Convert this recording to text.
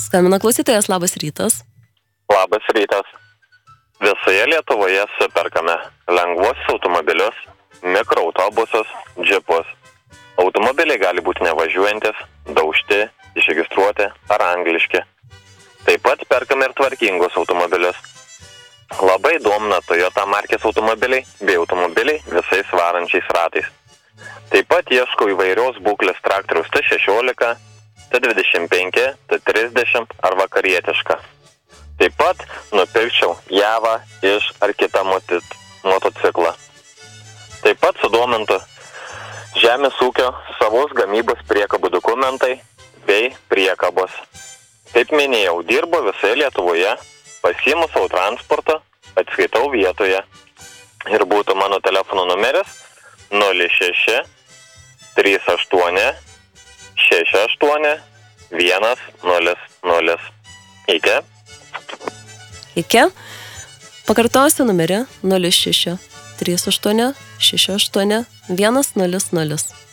Skambina klausytojas, labas rytas. Labas rytas. Visoje Lietuvoje superkame lengvuosius automobilius, mikroautobusus, džipus. Automobiliai gali būti nevažiuojantis, daužti, išregistruoti ar angliški. Taip pat perkame ir tvarkingus automobilius. Labai domina Toyota markės automobiliai bei automobiliai visais varančiais ratais. Taip pat ieškau įvairios būklės traktoriaus T16, T25, T30 ar vakarietišką. Taip pat nupirkčiau Javą iš ar kitą motociklą. Taip pat sudomintų žemės ūkio savos gamybos priekabų dokumentai bei priekabos. Kaip minėjau, dirbu visoje Lietuvoje, pasiimu savo transportą, atskaitau vietoje. Ir būtų mano telefono numeris 06 38 68 100. Iki. Iki. Pakartosiu numerį 06 38 68 100.